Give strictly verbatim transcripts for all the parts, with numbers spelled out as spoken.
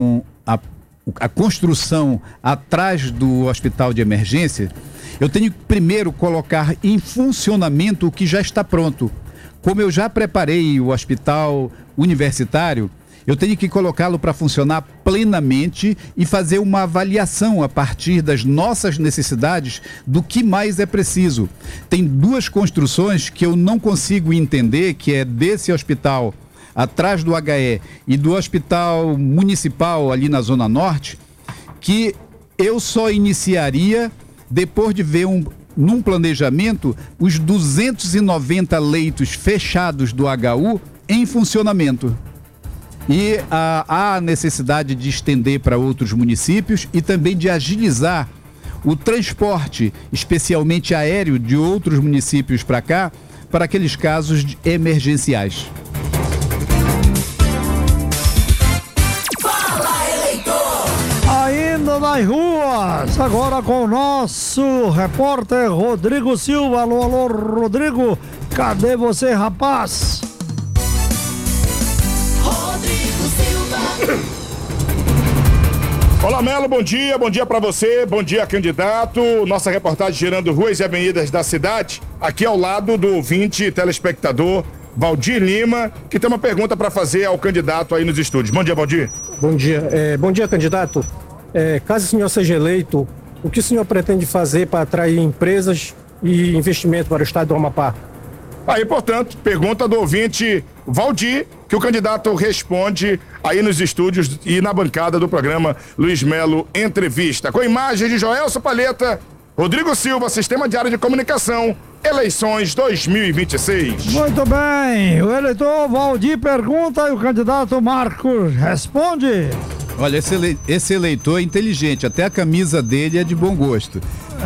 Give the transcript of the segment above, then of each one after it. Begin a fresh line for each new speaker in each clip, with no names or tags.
a, a construção atrás do hospital de emergência, eu tenho que primeiro colocar em funcionamento o que já está pronto. Como eu já preparei o hospital universitário, eu tenho que colocá-lo para funcionar plenamente e fazer uma avaliação a partir das nossas necessidades do que mais é preciso. Tem duas construções que eu não consigo entender, que é desse hospital atrás do H E e do hospital municipal ali na Zona Norte, que eu só iniciaria depois de ver um, num planejamento os duzentos e noventa leitos fechados do H U em funcionamento. E ah, há a necessidade de estender para outros municípios e também de agilizar o transporte, especialmente aéreo, de outros municípios para cá, para aqueles casos de emergenciais.
Ainda nas ruas, agora com o nosso repórter Rodrigo Silva. Alô, alô, Rodrigo, cadê você, rapaz?
Rodrigo Silva.
Olá, Melo, bom dia, bom dia pra você, bom dia, candidato. Nossa reportagem girando ruas e avenidas da cidade, aqui ao lado do ouvinte telespectador Valdir Lima, que tem uma pergunta para fazer ao candidato aí nos estúdios. Bom dia, Valdir.
Bom dia, é, bom dia, candidato. É, caso o senhor seja eleito, o que o senhor pretende fazer para atrair empresas e investimento para o estado do Amapá?
Aí, portanto, pergunta do ouvinte Valdir, que o candidato responde aí nos estúdios e na bancada do programa Luiz Melo Entrevista. Com imagens de Joelson Palheta, Rodrigo Silva, Sistema Diário de Comunicação, eleições dois mil e vinte e seis.
Muito bem, o eleitor Valdir pergunta e o candidato Marcos responde.
Olha, esse, ele, esse eleitor é inteligente, até a camisa dele é de bom gosto.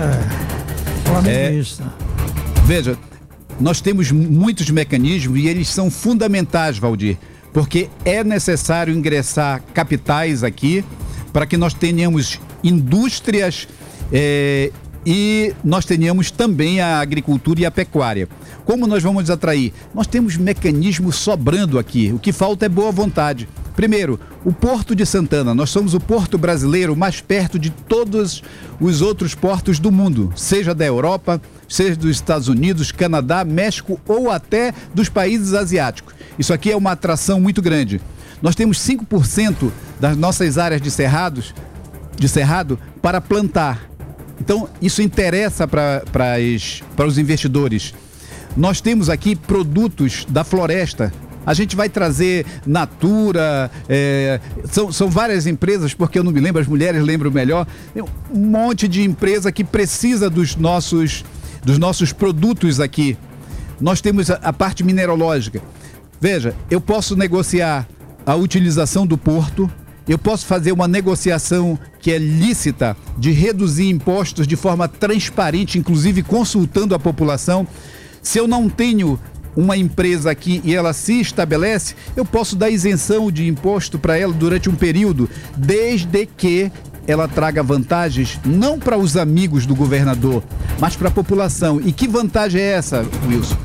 É, flamenguista.
É, veja, nós temos muitos mecanismos e eles são fundamentais, Valdir, porque é necessário ingressar capitais aqui para que nós tenhamos indústrias é, e nós tenhamos também a agricultura e a pecuária. Como nós vamos atrair? Nós temos mecanismos sobrando aqui, o que falta é boa vontade. Primeiro, o Porto de Santana. Nós somos o porto brasileiro mais perto de todos os outros portos do mundo, seja da Europa, seja dos Estados Unidos, Canadá, México ou até dos países asiáticos. Isso aqui é uma atração muito grande. Nós temos cinco por cento das nossas áreas de, cerrados, de cerrado para plantar. Então, isso interessa para os investidores. Nós temos aqui produtos da floresta. A gente vai trazer Natura, é, são, são várias empresas, porque eu não me lembro, as mulheres lembram melhor. Tem um monte de empresa que precisa dos nossos, dos nossos produtos aqui. Nós temos a, a parte mineralógica. Veja, eu posso negociar a utilização do porto, eu posso fazer uma negociação que é lícita de reduzir impostos de forma transparente, inclusive consultando a população. Se eu não tenho uma empresa aqui e ela se estabelece, eu posso dar isenção de imposto para ela durante um período, desde que ela traga vantagens não para os amigos do governador, mas para a população. E que vantagem é essa, Wilson?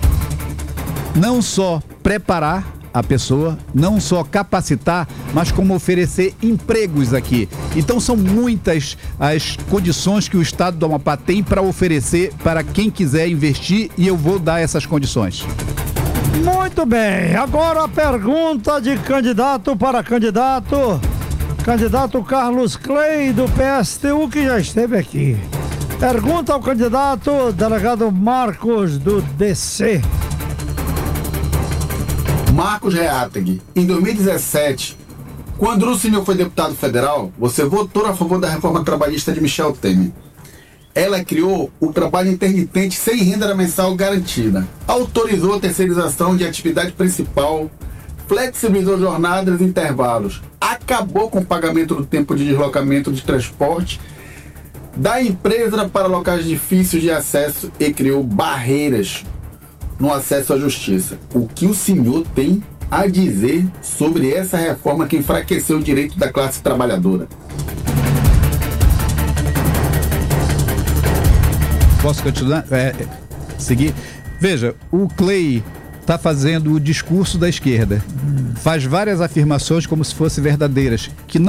Não só preparar a pessoa, não só capacitar, mas como oferecer empregos aqui. Então são muitas as condições que o estado do Amapá tem para oferecer para quem quiser investir e eu vou dar essas condições.
Muito bem, agora a pergunta de candidato para candidato. Candidato Carlos Clay do P S T U, que já esteve aqui. Pergunta ao candidato delegado Marcos do D C.
Marcos Reateg, em dois mil e dezessete, quando o senhor foi deputado federal, você votou a favor da reforma trabalhista de Michel Temer. Ela criou o trabalho intermitente sem renda mensal garantida, autorizou a terceirização de atividade principal, flexibilizou jornadas e intervalos, acabou com o pagamento do tempo de deslocamento de transporte da empresa para locais difíceis de acesso e criou barreiras no acesso à justiça. O que o senhor tem a dizer sobre essa reforma que enfraqueceu o direito da classe trabalhadora?
Posso continuar? É, seguir? Veja, o Clay está fazendo o discurso da esquerda. Faz várias afirmações como se fossem verdadeiras, que não